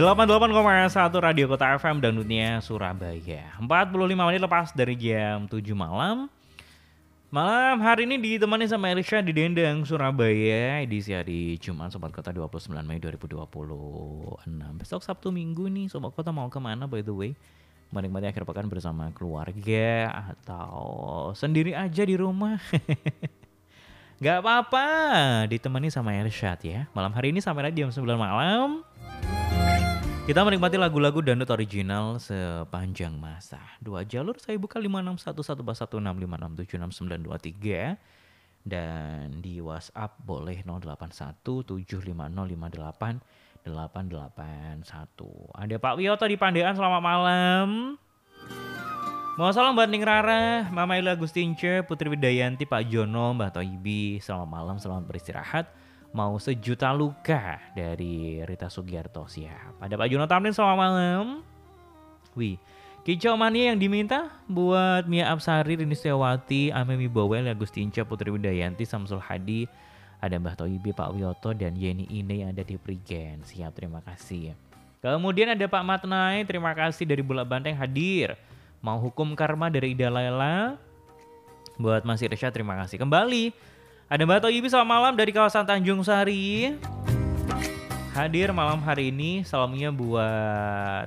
88,1 Radio Kota FM Dangdutnya Surabaya. 45 menit lepas dari jam 7 malam. Malam hari ini ditemani sama Elisha di Dendang Surabaya. Edisi hari Jumat Sobat Kota 29 Mei 2026. Besok Sabtu Minggu nih Sobat Kota mau kemana by the way? Menikmati akhir pekan bersama keluarga atau sendiri aja di rumah? Gak apa-apa, ditemani sama Ersyad ya. Malam hari ini sampai jam 9 malam. Kita menikmati lagu-lagu dangdut original sepanjang masa. 2 jalur saya buka 5611416567923 dan di WhatsApp boleh 08175058 881. Ada Pak Wiyoto di Pandean, selamat malam. Mau salam buat Ning Rara, Mama Ila Agustince, Putri Widayanti, Pak Jono, Mbak Toibi. Selamat malam, selamat beristirahat. Mau sejuta luka dari Rita Sugiarto, siap. Ada Pak Jono Tamrin, selamat malam. Wih, kicau mania yang diminta buat Mia Absari, Rini Setiawati, Ame Wibowo, Ila Agustince, Putri Widayanti, Samsul Hadi. Ada Mbah Toibi, Pak Wiyoto, dan Yeni Ine yang ada di Prigen. Siap, terima kasih. Kemudian ada Pak Matnai, terima kasih dari Bulak Banteng hadir. Mau hukum karma dari Ida Lela. Buat Mas Irsya, terima kasih. Kembali ada Mbak Toibi, selamat malam dari kawasan Tanjung Sari. Hadir malam hari ini, salamnya buat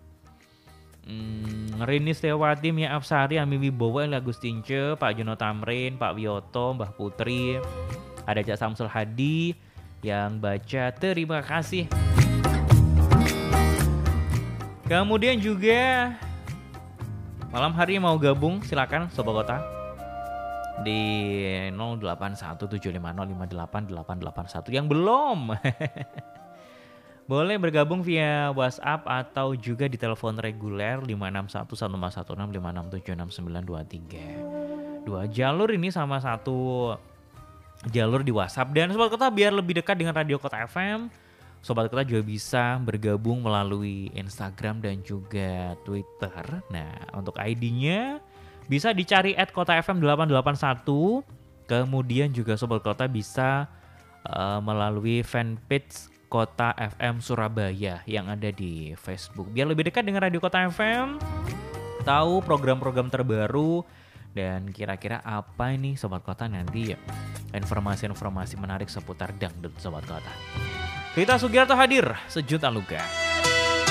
Rini Setiawati, Mia Absari, Ami Wibowo, Ila Agustince, Pak Jono Tamrin, Pak Wiyoto, Mbah Putri. Ada Cak Samsul Hadi yang baca, terima kasih. Kemudian juga malam hari mau gabung silakan Sobat Kota di 081750588881 yang belum boleh bergabung via WhatsApp atau juga di telepon reguler 56115167693. 2 jalur ini sama 1 jalur di WhatsApp. Dan Sobat Kota biar lebih dekat dengan Radio Kota FM, Sobat Kota juga bisa bergabung melalui Instagram dan juga Twitter. Nah, untuk ID-nya bisa dicari @kotafm881. Kemudian juga Sobat Kota bisa melalui fanpage Kota FM Surabaya yang ada di Facebook. Biar lebih dekat dengan Radio Kota FM, tahu program-program terbaru, dan kira-kira apa ini Sobat Kota nanti ya, informasi-informasi menarik seputar dangdut Sobat Kota. Rita Sugiarto hadir, sejuta luka.